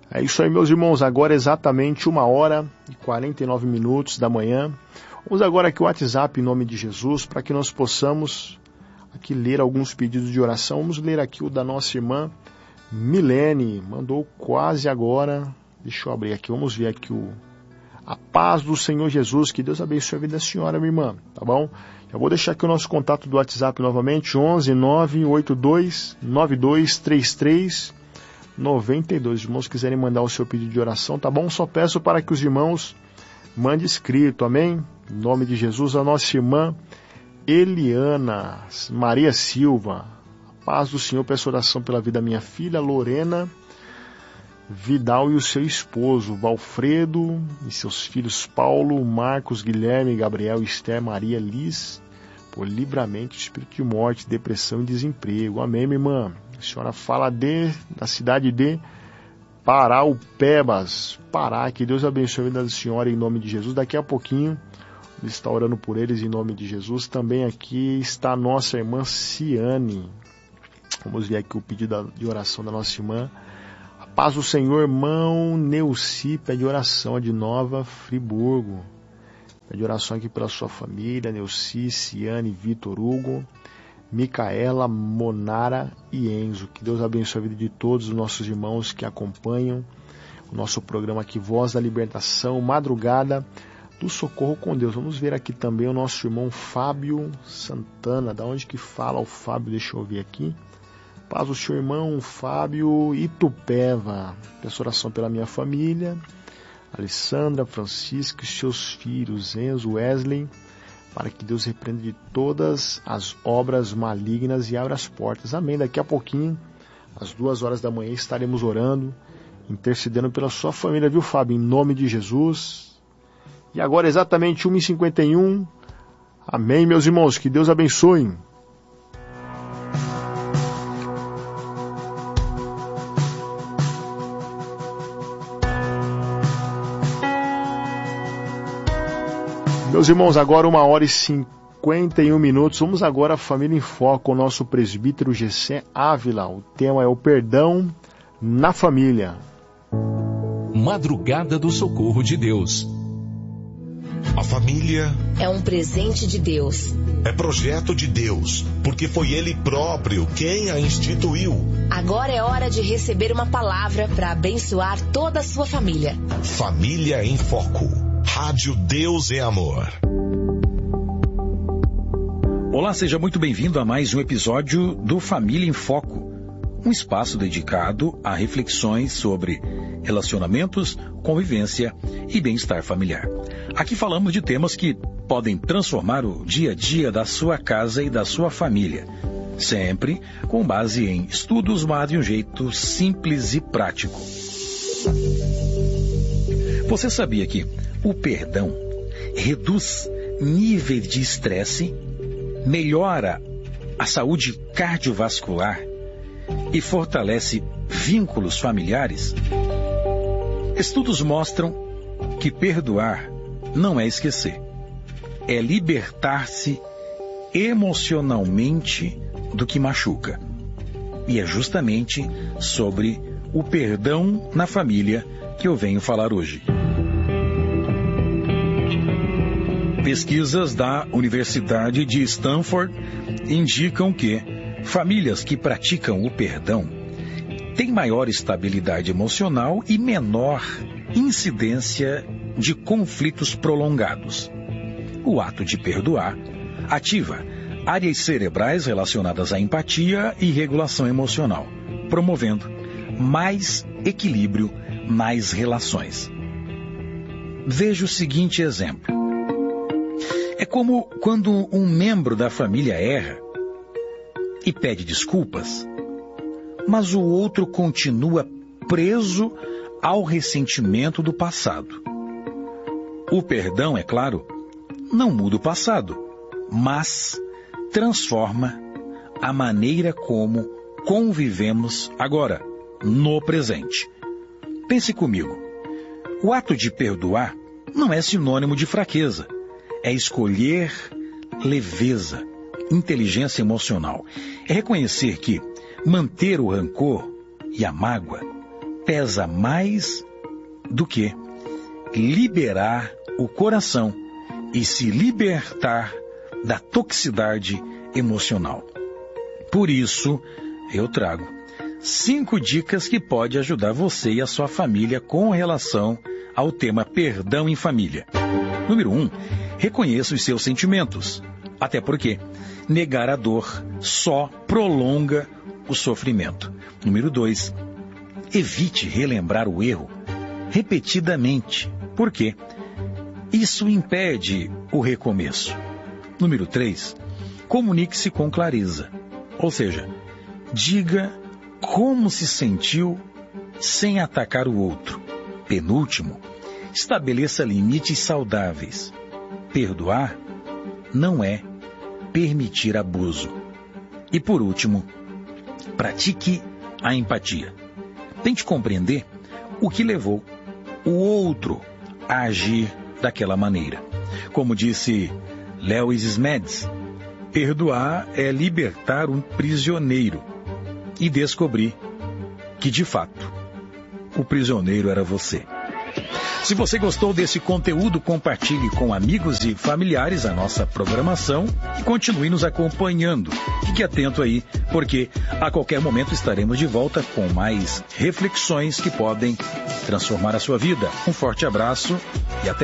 É isso aí, meus irmãos, agora é exatamente 1h49 da manhã. Vamos agora aqui o WhatsApp em nome de Jesus, para que nós possamos aqui ler alguns pedidos de oração. Vamos ler aqui o da nossa irmã Milene, mandou quase agora. Deixa eu abrir aqui, vamos ver aqui a paz do Senhor Jesus, que Deus abençoe a vida da senhora, minha irmã, tá bom? Já vou deixar aqui o nosso contato do WhatsApp novamente, 11 982 9233 92. Os irmãos quiserem mandar o seu pedido de oração, tá bom? Só peço para que os irmãos mandem escrito, amém? Em nome de Jesus, a nossa irmã Eliana Maria Silva. A paz do Senhor, peço oração pela vida da minha filha Lorena Vidal e o seu esposo Valfredo e seus filhos Paulo, Marcos, Guilherme, Gabriel, Esther, Maria, Liz, por livramento de espírito de morte, depressão e desemprego. Amém, minha irmã? A senhora fala da cidade de Paraupebas, Pará. Que Deus abençoe a vida da senhora em nome de Jesus. Daqui a pouquinho ele está orando por eles em nome de Jesus. Também aqui está a nossa irmã Ciane. Vamos ver aqui o pedido de oração da nossa irmã. A paz do Senhor, irmão Neuci, pede oração de Nova Friburgo. Pede oração aqui pela sua família, Neuci, Ciane, Vitor Hugo, Micaela, Monara e Enzo. Que Deus abençoe a vida de todos os nossos irmãos que acompanham o nosso programa aqui, Voz da Libertação, Madrugada do Socorro com Deus. Vamos ver aqui também o nosso irmão Fábio Santana. Da onde que fala o Fábio? Deixa eu ver aqui. Paz o seu irmão Fábio Itupeva. Peço oração pela minha família, Alessandra, Francisca e seus filhos, Enzo, Wesley, para que Deus repreenda de todas as obras malignas e abra as portas. Amém. Daqui a pouquinho, às 2h da manhã, estaremos orando, intercedendo pela sua família, viu, Fábio? Em nome de Jesus. E agora, exatamente 1h51. Amém, meus irmãos. Que Deus abençoe. Meus irmãos, agora 1h51. Vamos agora a Família em Foco com o nosso presbítero Gessé Ávila. O tema é o perdão na família. Madrugada do Socorro de Deus. A família é um presente de Deus. É projeto de Deus, porque foi Ele próprio quem a instituiu. Agora é hora de receber uma palavra para abençoar toda a sua família. Família em Foco. Rádio Deus é Amor. Olá, seja muito bem-vindo a mais um episódio do Família em Foco, um espaço dedicado a reflexões sobre relacionamentos, convivência e bem-estar familiar. Aqui falamos de temas que podem transformar o dia a dia da sua casa e da sua família, sempre com base em estudos, mas de um jeito simples e prático. Você sabia que o perdão reduz níveis de estresse, melhora a saúde cardiovascular e fortalece vínculos familiares? Estudos mostram que perdoar não é esquecer, é libertar-se emocionalmente do que machuca. E é justamente sobre o perdão na família que eu venho falar hoje. Pesquisas da Universidade de Stanford indicam que famílias que praticam o perdão têm maior estabilidade emocional e menor incidência de conflitos prolongados. O ato de perdoar ativa áreas cerebrais relacionadas à empatia e regulação emocional, promovendo mais equilíbrio nas relações. Veja o seguinte exemplo. É como quando um membro da família erra e pede desculpas, mas o outro continua preso ao ressentimento do passado. O perdão, é claro, não muda o passado, mas transforma a maneira como convivemos agora, no presente. Pense comigo. O ato de perdoar não é sinônimo de fraqueza. É escolher leveza, inteligência emocional. É reconhecer que manter o rancor e a mágoa pesa mais do que liberar o coração e se libertar da toxicidade emocional. Por isso, eu trago 5 dicas que podem ajudar você e a sua família com relação ao tema perdão em família. Número 1, reconheça os seus sentimentos. Até porque negar a dor só prolonga o sofrimento. Número 2, evite relembrar o erro repetidamente. Por quê? Isso impede o recomeço. Número 3, comunique-se com clareza. Ou seja, diga como se sentiu sem atacar o outro. Penúltimo, estabeleça limites saudáveis. Perdoar não é permitir abuso. E por último, pratique a empatia. Tente compreender o que levou o outro a agir daquela maneira. Como disse Lewis Smedes, perdoar é libertar um prisioneiro e descobrir que, de fato, o prisioneiro era você. Se você gostou desse conteúdo, compartilhe com amigos e familiares a nossa programação e continue nos acompanhando. Fique atento aí, porque a qualquer momento estaremos de volta com mais reflexões que podem transformar a sua vida. Um forte abraço e até